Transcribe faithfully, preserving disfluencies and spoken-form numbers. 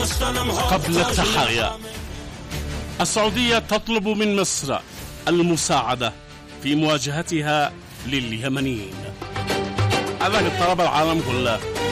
قبل التحايا، السعودية تطلب من مصر المساعدة في مواجهتها لليمنيين. هذا اضطراب العالم كله.